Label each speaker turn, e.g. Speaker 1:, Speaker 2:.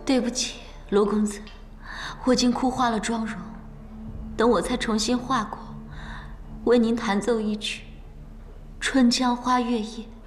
Speaker 1: 对不起，卢公子，我已经哭花了妆容，等我再重新化过，为您弹奏一曲《春江花月夜》。